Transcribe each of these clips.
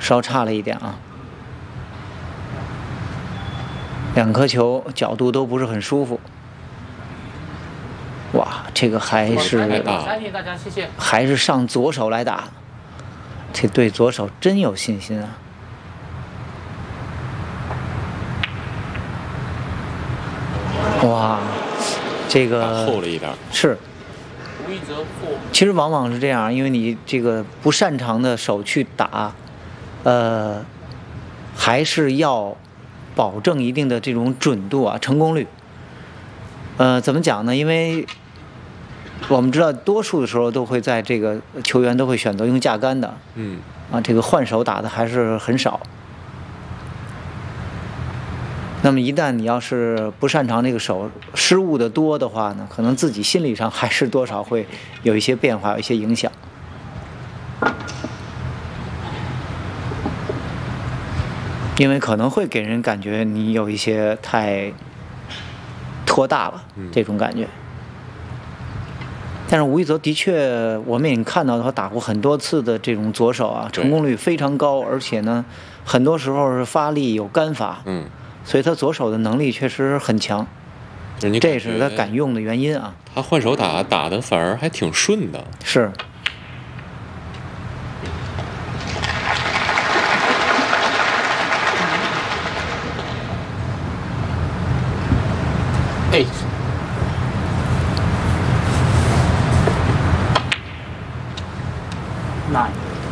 稍差了一点啊。两颗球角度都不是很舒服。哇，这个还是上左手来打，这对左手真有信心啊！哇，这个厚了一点。 是。其实往往是这样，因为你这个不擅长的手去打，还是要保证一定的这种准度啊，成功率。怎么讲呢？因为我们知道，多数的时候都会在这个球员都会选择用架杆的，这个换手打的还是很少。那么一旦你要是不擅长这个手，失误的多的话呢，可能自己心理上还是多少会有一些变化，有一些影响。因为可能会给人感觉你有一些太拖大了，这种感觉。但是吴一泽的确，我们也看到他打过很多次的这种左手啊，成功率非常高，而且呢，很多时候是发力有杆法，所以他左手的能力确实很强，这也是他敢用的原因啊。 他换手打的反而还挺顺的。 是。 8 9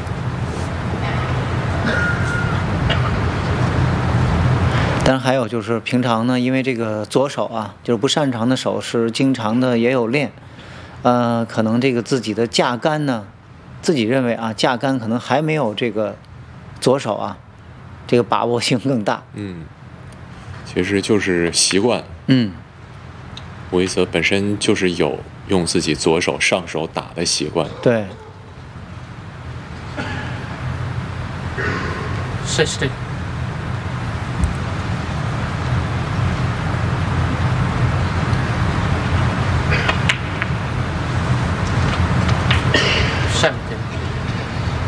当然还有就是平常呢，因为这个左手啊，就是不擅长的手是经常的也有练，可能这个自己的架杆呢，自己认为啊，架杆可能还没有这个左手啊，这个把握性更大。 其实就是习惯。吴一泽本身就是有用自己左手上手打的习惯。 对。 60